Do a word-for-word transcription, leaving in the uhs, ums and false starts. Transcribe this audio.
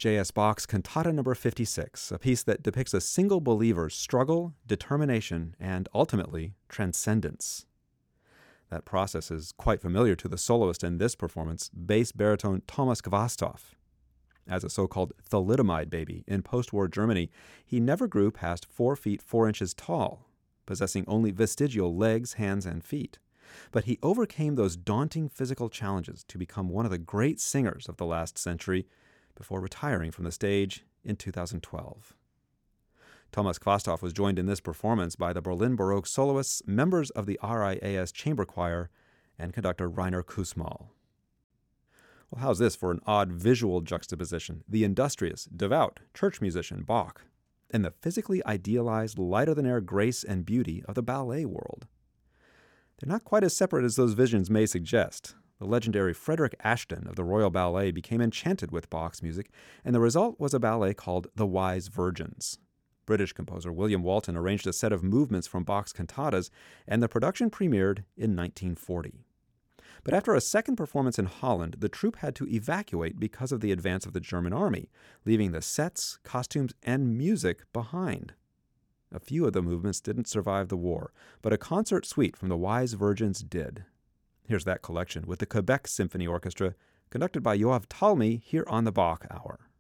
J S. Bach's Cantata number fifty-six, a piece that depicts a single believer's struggle, determination, and ultimately transcendence. That process is quite familiar to the soloist in this performance, bass baritone Thomas Gvastov. As a so-called thalidomide baby in post-war Germany, he never grew past four feet four inches tall, possessing only vestigial legs, hands, and feet. But he overcame those daunting physical challenges to become one of the great singers of the last century before retiring from the stage in two thousand twelve. Thomas Gvastov was joined in this performance by the Berlin Baroque soloists, members of the R I A S Chamber Choir, and conductor Rainer Kussmaul. Well, how's this for an odd visual juxtaposition? The industrious, devout church musician Bach and the physically idealized, lighter-than-air grace and beauty of the ballet world. They're not quite as separate as those visions may suggest. The legendary Frederick Ashton of the Royal Ballet became enchanted with Bach's music, and the result was a ballet called The Wise Virgins. British composer William Walton arranged a set of movements from Bach's cantatas, and the production premiered in nineteen forty. But after a second performance in Holland, the troupe had to evacuate because of the advance of the German army, leaving the sets, costumes, and music behind. A few of the movements didn't survive the war, but a concert suite from the Wise Virgins did. Here's that collection with the Quebec Symphony Orchestra, conducted by Yoav Talmi here on the Bach Hour.